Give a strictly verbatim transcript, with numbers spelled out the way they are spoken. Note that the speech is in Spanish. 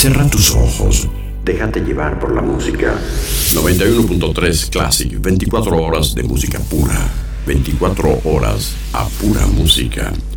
Cierra tus ojos. Déjate llevar por la música. noventa y uno punto tres Classic. veinticuatro horas de música pura. veinticuatro horas a pura música.